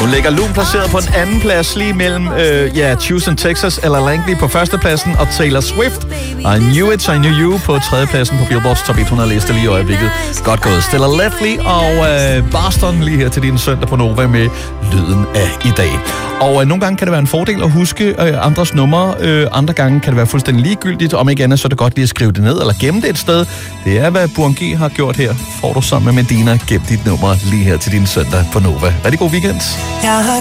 Hun ligger lunt placeret på en anden plads, lige mellem Houston, Texas, eller Langley på førstepladsen, og Taylor Swift. I Knew It, I Knew You på tredjepladsen på Billboards Top 100 liste lige i øjeblikket. Godt gået. Stella Lefley og Boston lige her til din søndag på Nova med lyden af i dag. Og nogle gange kan det være en fordel at huske andres numre. Andre gange kan det være fuldstændig ligegyldigt. Om ikke andet, så er det godt lige at skrive det ned eller gemme det et sted. Det er, hvad Burhan G har gjort her. Får du sammen med Medina gemt dit nummer lige her til din søndag på Nova. Rigtig god weekend.